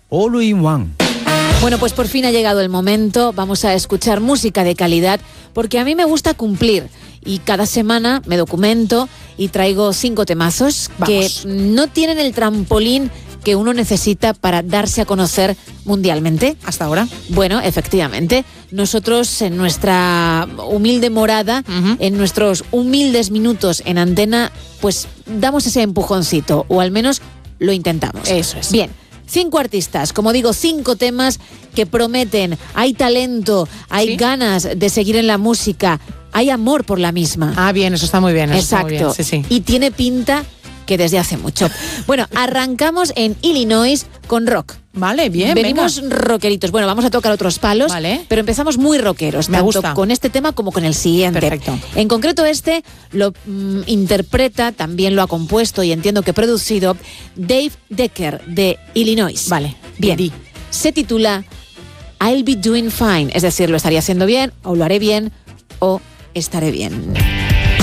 All in One. Bueno, pues por fin ha llegado el momento. Vamos a escuchar música de calidad, porque a mí me gusta cumplir. Y cada semana me documento y traigo 5 temazos que no tienen el trampolín que uno necesita para darse a conocer mundialmente. ¿Hasta ahora? Bueno, efectivamente. Nosotros en nuestra humilde morada, en nuestros humildes minutos en antena, pues damos ese empujoncito, o al menos lo intentamos. Eso es. Bien. 5 artistas, como digo, 5 temas que prometen. Hay talento, hay ganas de seguir en la música, hay amor por la misma. Ah, bien, eso está muy bien. Exacto. Está muy bien. Sí. Y tiene pinta que desde hace mucho. Bueno, arrancamos en Illinois con rock. Vale, bien. Venimos rockeritos. Bueno, vamos a tocar otros palos, pero empezamos muy rockeros, Me tanto gusta. con este tema como con el siguiente. Perfecto. En concreto este lo interpreta, también lo ha compuesto y entiendo que producido Dave Decker de Illinois. Vale, bien. Se titula I'll be doing fine, es decir, lo estaría haciendo bien, o lo haré bien, o estaré bien.